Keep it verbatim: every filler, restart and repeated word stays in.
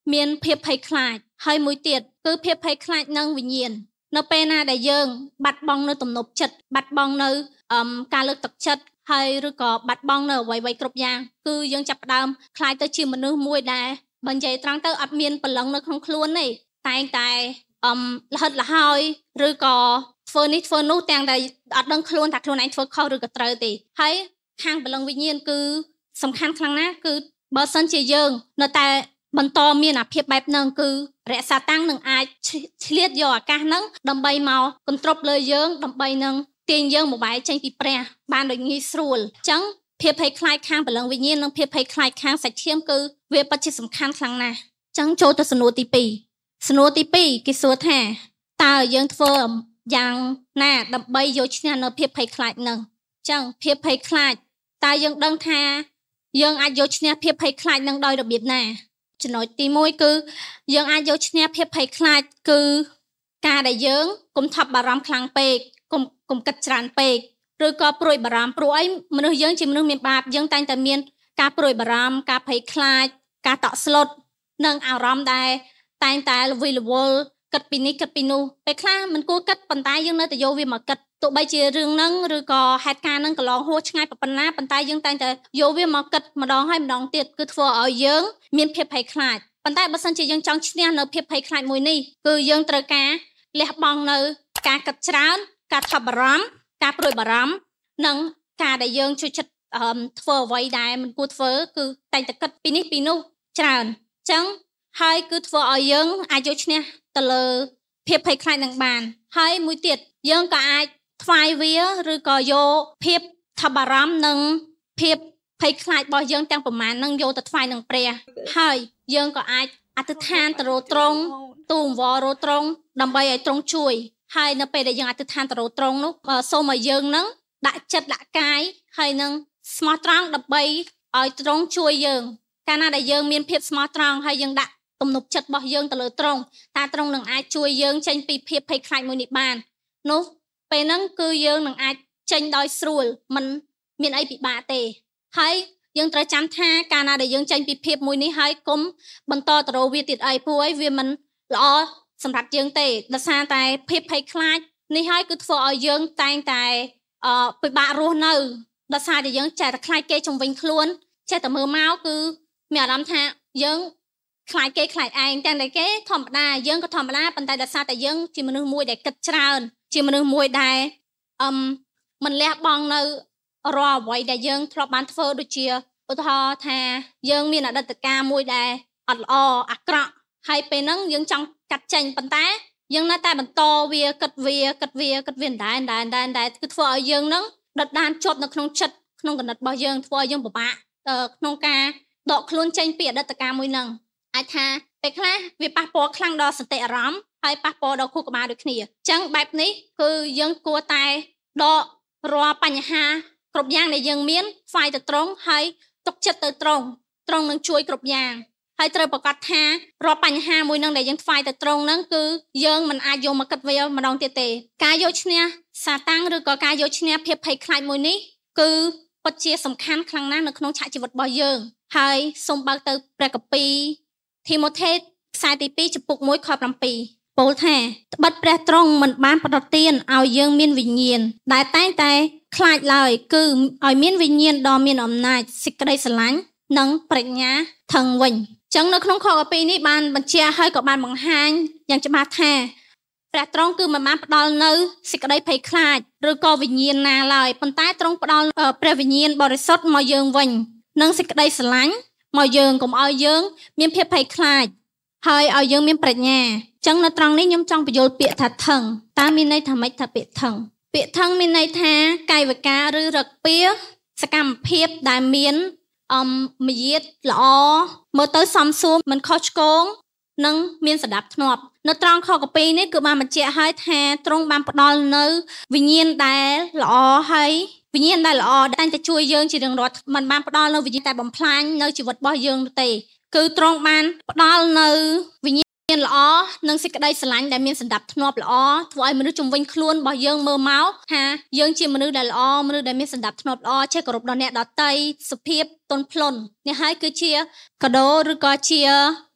មានភាពភ័យខ្លាចហើយមួយទៀតគឺភាពភ័យខ្លាចនឹងវិញ្ញាណនៅពេលណាដែលយើងបាត់បង់នៅទំនុកចិត្តបាត់បង់នៅអឹមការលើកទឹកចិត្តហើយឬក៏បាត់បង់នៅអ្វីៗគ្រប់យ៉ាងគឺយើងចាប់ផ្ដើមខ្លាចទៅជាមនុស្សមួយដែលបើនិយាយត្រង់ទៅអត់មានកម្លាំងនៅក្នុងខ្លួនទេតែងតែអឹមលហិតលហើយឬក៏ធ្វើនេះធ្វើនោះទាំងតែអត់ដឹងខ្លួនថាខ្លួនឯងធ្វើខុសឬក៏ត្រូវទេហើយខាងបលឹងវិញ្ញាណគឺសំខាន់ខ្លាំងណាស់គឺបើសិនជាយើងនៅតែបន្តមានអាភាពបែបហ្នឹងគឺរក្សាតាំងនឹងអាចឆ្លៀតយកអាកាសហ្នឹងដើម្បីមកគន្ទ្រប់លើយើងដើម្បីនឹងទាញយើងមកបែកចេញពីព្រះបានដូចងាយស្រួលអញ្ចឹងភាពភ័យខ្លាចខាងបលឹងវិញ្ញាណនិងភាពភ័យខ្លាចខាងសាច់ឈាមគឺវាពិតជាសំខាន់ខ្លាំងណាស់អញ្ចឹងចូលទៅសំណួរទីពីរសំណួរទីពីរគេសួរថាតើយើងធ្វើយ៉ាងណាដើម្បីយកឈ្នះនៅភាពភ័យខ្លាចហ្នឹងអញ្ចឹងភាពភ័យខ្លាចតើយើងដឹងថាយើងអាចយកឈ្នះភាពភ័យខ្លាចនឹងដោយរបៀបណាចំណុចទីមួយគឺយើងអាចយកឈ្នះភាពភ័យខ្លាចគឺការដែលយើងកុំថប់បារម្ភខ្លាំងពេកកុំកុំគិតច្រើនពេកឬក៏ព្រួយបារម្ភព្រោះអីមនុស្សយើងជាមនុស្សមានបាបយើងតែងតែមានការព្រួយបារម្ភការភ័យខ្លាចការតក់ស្លុតនិងអារម្មណ៍ដែលតែងតែល្វីល្វល់គិតពីនេះគិតពីនោះពេលខ្លះមិនគួរគិតប៉ុន្តែយើងនៅតែយកវាមកគិតទោះបីជារឿងហ្នឹងឬក៏ហេតុការណ៍ហ្នឹងកន្លងហួសឆ្ងាយប៉ុណ្ណាប៉ុន្តែយើងតែងតែយកវាមកគិតម្ដងហើយម្ដងទៀតគឺធ្វើឲ្យយើងមានភាពភ័យខ្លាចប៉ុន្តែបើសិនជាយើងចង់ឈ្នះនៅភាពភ័យខ្លាចមួយនេះគឺយើងត្រូវការលះបង់នៅការគិតច្រើនការថប់បារម្ភការព្រួយបារម្ភនិងការដែលយើងជួយចិត្តធ្វើអ្វីដែលមិនគួរធ្វើគឺតែងតែគិតពីនេះពីនោះច្រើនអញ្ចឹងហើយគឺធ្វើឲ្យយើងអាចយកឈ្នះទៅលើភាពភ័យខ្លាចនឹងបានហើយមួយទៀតយើងក៏អាចថ្វាយវាឬក៏យកភាពថប់បារម្ភនិងភាពភ័យខ្លាចរបស់យើងទាំងប្រមាណនឹងយកទៅថ្វាយនឹងព្រះហើយយើងក៏អាចអធិដ្ឋានទៅរកទ្រង់ទូលអង្វររកទ្រង់ដើម្បីឲ្យទ្រង់ជួយហើយនៅពេលដែលយើងអធិដ្ឋានទៅរកទ្រង់នោះសូមឲ្យយើងនឹងដាក់ចិត្តដាក់កាយហើយនឹងស្មោះត្រង់ដើម្បីឲ្យទ្រង់ជួយយើងកាលណាដែលយើងមានភាពស្មោះត្រង់ហើយយើងដាក់ទំនុកចិត្តរបស់យើងទៅលើទ្រង់តើទ្រង់នឹងអាចជួយយើងចេញពីភាពភ័យខ្លាចមួយនេះបាននោះពេលហ្នឹងគឺយើងនឹងអាចចេញដោយស្រួលមិនមានអីពិបាកទេហើយយើងត្រូវចាំថាកាលណាដែលយើងចេញពីភាពមួយនេះហើយកុំបន្តទៅរកវាទៀតអីព្រោះអីវាមិនល្អសម្រាប់យើងទេដោយសារតែភាពភ័យខ្លាចនេះហើយគឺធ្វើឲ្យយើងតែងតែអឺពិបាករស់នៅដោយសារតែយើងចេះតែខ្លាចគេជំវិញខ្លួនចេះតែមើលមកគឺមានអារម្មណ៍ថាយើងខ្លាចគេខ្លាចឯងតែតែគេធម្មតាយើងក៏ធម្មតាប៉ុន្តែដោយសារតែយើងជាមនុស្សមួយដែលគិតច្រើនជាមនុស្សមួយដែលអឹមមិនលះបង់នៅរាល់អ្វីដែលយើងធ្លាប់បានធ្វើដូចជាឧទាហរណ៍ថាយើងមានអតីតកាលមួយដែលអត់ល្អអាក្រក់ហើយពេលហ្នឹងយើងចង់កាត់ចេញប៉ុន្តែយើងនៅតែបន្តវាគិតវាគិតវាគិតវាដែរដែរដែរដែរគឺធ្វើឲ្យយើងហ្នឹងដុតដានជាប់នៅក្នុងចិត្តក្នុងគំនិតរបស់យើងធ្វើឲ្យយើងពិបាកក្នុងការដកខ្លួនចេញពីអតីតកាលមួយហ្នឹងអាចថាពេលខ្លះវាប៉ះពាល់ខ្លាំងដល់សតិអារម្មណ៍ហើយប៉ះពាល់ដល់ខួរក្បាលដូចគ្នាអញ្ចឹងបែបនេះគឺយើងគួរតែដករាល់បញ្ហាគ្រប់យ៉ាងដែលយើងមានស្វ័យទៅត្រង់ហើយទុកចិត្តទៅត្រង់ត្រង់នឹងជួយគ្រប់យ៉ាងហើយត្រូវប្រកាសថារាល់បញ្ហាមួយនឹងដែលយើងស្វ័យទៅត្រង់ហ្នឹងគឺយើងមិនអាចយកមកគិតវាម្ដងទៀតទេការយកឈ្នះសាតាំងឬក៏ការយកឈ្នះភាពភ័យខ្លាចមួយនេះគឺពិតជាសំខាន់ខ្លាំងណាស់នៅក្នុងឆាកជីវិតរបស់យើងហើយសូមបើកទៅព្រះគម្ពីរធីម៉ូថេខ្សែទីពីរចំពុកមួយខប្រាំពីរពោលថាត្បិតព្រះទ្រង់មិនបានផ្ដល់ទានឲ្យយើងមានវិញ្ញាណដែលតែងតែខ្លាចឡើយគឺឲ្យមានវិញ្ញាណដ៏មានអំណាចសេចក្តីស្រឡាញ់និងប្រាជ្ញាថឹងវិញអញ្ចឹងនៅក្នុងខពីរនេះបានបញ្ជាក់ហើយក៏បានបង្ហាញយ៉ាងច្បាស់ថាព្រះទ្រង់គឺមិនបានផ្ដល់នៅសេចក្តីភ័យខ្លាចឬក៏វិញ្ញាណណាឡើយប៉ុន្តែទ្រង់ផ្ដល់ព្រះវិញ្ញាណបរិសុទ្ធមកយើងវិញនិងសេចក្តីស្រឡាញ់មកយើងកុំឲ្យយើងមានភាពភ័យខ្លាចហើយឲ្យយើងមានប្រាជ្ញាអញ្ចឹងនៅត្រង់នេះខ្ញុំចង់បញ្យល់ពាក្យថាថឹងតើមានន័យថាម៉េចថាពាក្យថឹងពាក្យថឹងមានន័យថាកាយវិការឬរឹកពាសកម្មភាពដែលមានអំមយាទល្អមើលទៅសមសួរមិនខុសឆ្គងនិងមានសណ្ដាប់ធ្នាប់នៅត្រង់ខកពីនេះគឺបានបញ្ជាក់ឲ្យថាទ្រង់បានផ្ដល់នៅវិញ្ញាណដែលល្អហើយវិញ្ញាណដែលល្អតែងតែជួយយើងជារៀងរាល់មិនបានផ្ដល់នៅវិញ្ញាណតែបំផ្លាញនៅជីវិតរបស់យើងទេគឺទ្រង់បានផ្ដល់នៅវិញ្ញាណល្អនិងសេចក្តីស្រឡាញ់ដែលមានសណ្ដាប់ធ្នាប់ល្អធ្វើឲ្យមនុស្សជំនវិញខ្លួនរបស់យើងមើលមកថាយើងជាមនុស្សដែលល្អមនុស្សដែលមានសណ្ដាប់ធ្នាប់ល្អចេះគោរពដល់អ្នកដទៃសុភាពទន់ភ្លន់នេះហើយគឺជាកាដូឬក៏ជា